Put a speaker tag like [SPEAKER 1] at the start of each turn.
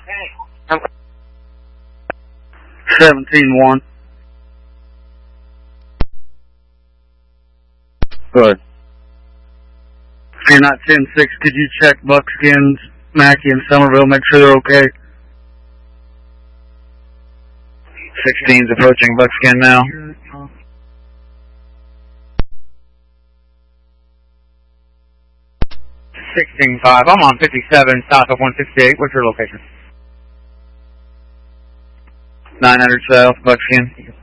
[SPEAKER 1] 17-1. Good. If you're not 10-6, could you check Buckskins, Mackey, and Somerville, make sure they're okay?
[SPEAKER 2] 16's approaching Buckskin now.
[SPEAKER 3] $16-5. I'm on 57 south of 168. What's your location?
[SPEAKER 2] 900 south, Buckskin.